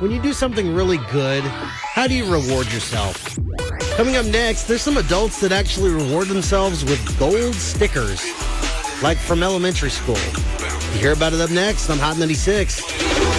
when you do something really good, how do you reward yourself? Coming up next, there's some adults that actually reward themselves with gold stickers, like from elementary school. You hear about it up next on Hot 96.